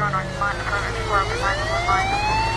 North Line, affirmative 4, open line, one line.